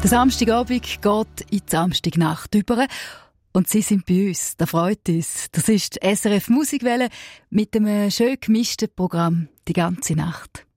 Der Samstagabend geht in die Samstagnacht über und Sie sind bei uns. Das freut uns. Das ist die SRF Musikwelle mit einem schön gemischten Programm die ganze Nacht.